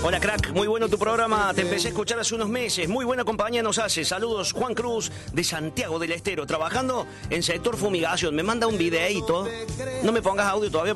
Hola crack, muy bueno tu programa, te empecé a escuchar hace unos meses, muy buena compañía nos hace. Saludos, Juan Cruz de Santiago del Estero, trabajando en sector fumigación. Me manda un videíto, no me pongas audio todavía